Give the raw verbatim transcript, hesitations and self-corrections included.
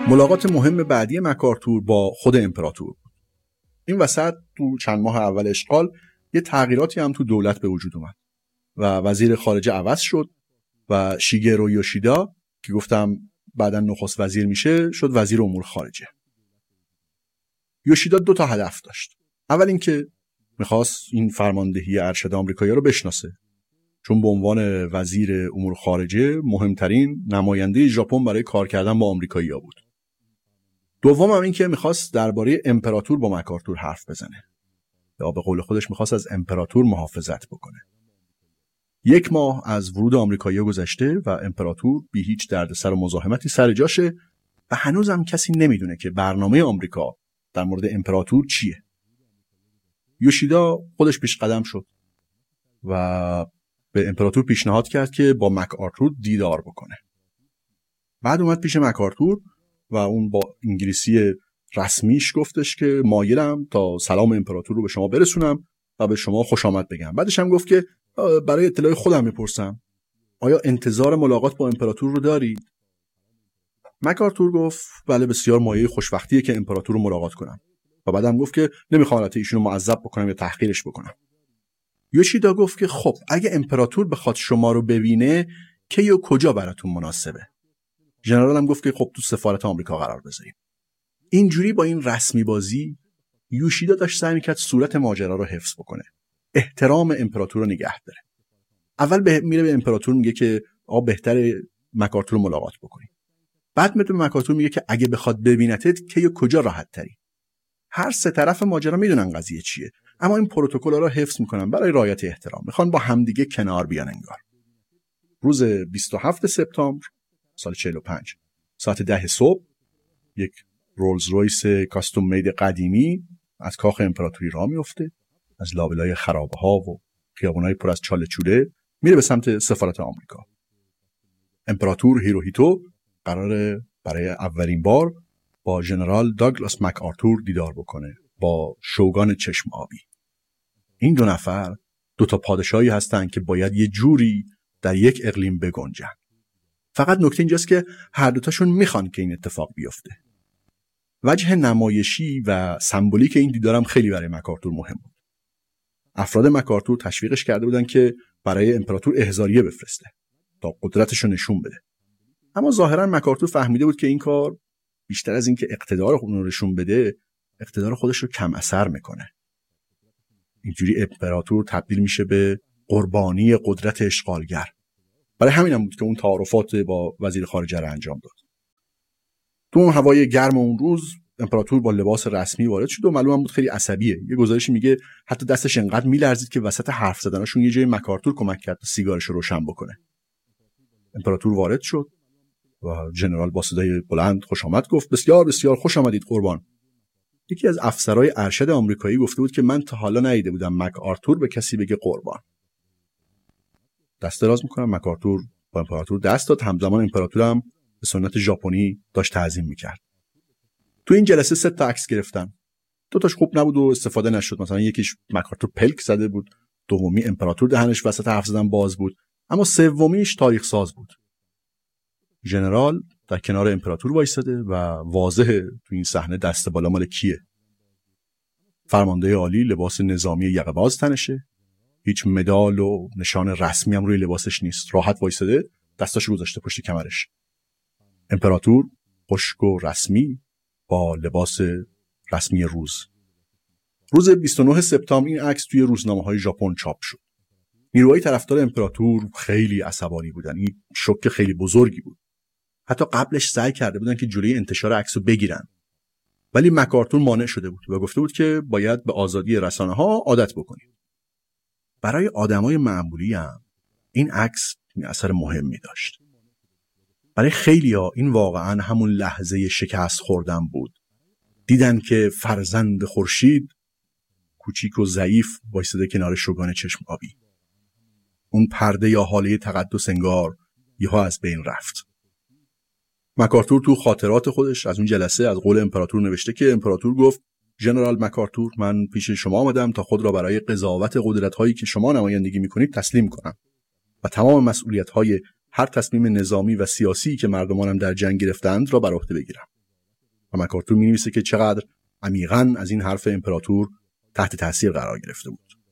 ملاقات مهم بعدی مکارتور با خود امپراتور بود. این وسط تو چند ماه اول اشغال یه تغییراتی هم تو دولت به وجود اومد و وزیر خارجه عوض شد و شیگرو یوشیدا که گفتم بعداً نخست وزیر میشه شد وزیر امور خارجه. یوشیدا دو تا هدف داشت. اول اینکه میخواست این فرماندهی ارشد آمریکایی‌ها رو بشناسه، چون به عنوان وزیر امور خارجه مهمترین نماینده ژاپن برای کار کردن با آمریکایی‌ها بود. دوم هم این که میخواست درباره امپراتور با مکارتور حرف بزنه، یا به قول خودش میخواست از امپراتور محافظت بکنه. یک ماه از ورود آمریکایی‌ها گذشته و امپراتور بی هیچ دردسر و مزاحمتی سر جاشه و هنوزم کسی نمیدونه که برنامه آمریکا در مورد امپراتور چیه. یوشیدا خودش پیش قدم شد و به امپراتور پیشنهاد کرد که با مکارتور دیدار بکنه. بعد اومد پیش مکارتور و اون با انگلیسی رسمیش گفتش که مایلم تا سلام امپراتور رو به شما برسونم و به شما خوش آمد بگم. بعدش هم گفت که برای اطلاع خودم میپرسم آیا انتظار ملاقات با امپراتور رو دارید؟ مکارتور گفت بله، بسیار مایه خوشبختیه که امپراتور رو ملاقات کنم. و بعدم گفت که نمیخوام البته ایشونو معذب بکنم یا تحقیرش بکنم. یوشیدا گفت که خب اگه امپراتور بخواد شما رو ببینه کی و کجا براتون مناسبه؟ ژنرال هم گفت که خب تو سفارت آمریکا قرار بذاریم. اینجوری با این رسمی بازی یوشیدا داشت سعی میکرد صورت ماجرا رو حفظ بکنه، احترام امپراتور رو نگه داره. اول به میره به امپراتور میگه که آ بهتره مکارتور رو ملاقات بکنی. بعد میره به مکارتور میگه که اگه بخواد ببینتت کی و کجا راحت تری. هر سه طرف ماجرا میدونن قضیه چیه، اما این پروتکل‌ها رو حفظ میکنن برای رعایت احترام. میخوان با همدیگه کنار بیان انگار. روز بیست و هفتم سپتامبر سال چهل و پنج ساعت ده صبح یک رولز رویس کاستوم مید قدیمی از کاخ امپراتوری راه میفته، از لابلای خرابه‌ها و خیابونای پر از چاله چوله میره به سمت سفارت آمریکا. امپراتور هیروهیتو قراره برای اولین بار با ژنرال داگلاس مکارتور دیدار بکنه، با شوگان چشم آبی. این دو نفر دو تا پادشاهی هستن که باید یه جوری در یک اقلیم بگنجن. فقط نکته اینجاست که هر دوتاشون میخوان که این اتفاق بیفته. وجه نمایشی و سمبولیک این دیدارم خیلی برای مکارتور مهم بود. افراد مکارتور تشویقش کرده بودن که برای امپراتور احضاریه بفرسته تا قدرتش رو نشون بده. اما ظاهرا مکارتور فهمیده بود که این کار بیشتر از این که اقتدار خودش رو نشون بده، اقتدار خودش رو کم اثر میکنه. اینجوری امپراتور تبدیل میشه به قربانی قدرت اشغالگر. برای همین هم بود که اون تعارفات با وزیر خارجه رو انجام داد. تو اون هوای گرم اون روز امپراتور با لباس رسمی وارد شد و معلوم بود خیلی عصبیه. یه گزارشی میگه حتی دستش انقدر میلرزید که وسط حرف زدنشون یه جای مکارتور کمک کرد تا سیگارش رو روشن بکنه. امپراتور وارد شد و ژنرال با صدای بلند خوش آمد گفت بسیار بسیار خوش آمدید قربان. یکی از افسرهای ارشد آمریکایی گفته بود که من تا حالا ندیده بودم مکارتور به کسی بگه قربان. دست دراز میکنم. مکارتور با امپراتور دست داد، همزمان امپراتور هم به سنت ژاپنی داشت تعظیم میکرد. تو این جلسه سه تا عکس گرفتن. دو تاش خوب نبود و استفاده نشد. مثلا یکیش مکارتور پلک زده بود، دومی امپراتور دهنش وسط حرف زدن باز بود، اما سومیش تاریخ ساز بود. ژنرال در کنار امپراتور وایساده و واضحه تو این صحنه دست بالا مال کیه. فرمانده عالی لباس نظامی یقه باز تنشه، هیچ مدال و نشان رسمی هم روی لباسش نیست، راحت وایساده، دستاشو گذاشته پشت کمرش. امپراتور خشک و رسمی با لباس رسمی روز. روز بیست و نهم سپتامبر این عکس توی روزنامه‌های ژاپن چاپ شد. نیروهای طرفدار امپراتور خیلی عصبانی بودن. این شوک خیلی بزرگی بود. حتی قبلش سعی کرده بودن که جلوی انتشار عکسو بگیرن، ولی مکارتور مانع شده بود و گفته بود که باید به آزادی رسانه‌ها عادت بکنیم. برای آدمای معمولی هم این عکس این اثر مهمی داشت. برای خیلیا این واقعا همون لحظه شکست خوردن بود. دیدن که فرزند خورشید کوچیک و ضعیف وایساده کنار شوگان چشم آبی. اون پرده یا حاله تقدس انگار یهو از بین رفت. مکارتور تو خاطرات خودش از اون جلسه از قول امپراتور نوشته که امپراتور گفت ژنرال مکارتور، من پیش شما آمدم تا خود را برای قضاوت قدرت‌هایی که شما نمایندگی می‌کنید تسلیم کنم و تمام مسئولیت‌های هر تصمیم نظامی و سیاسی که مردمانم در جنگ گرفتند را بر عهده بگیرم. و مکارتور می‌نویسه که چقدر عمیقاً از این حرف امپراتور تحت تاثیر قرار گرفته بود.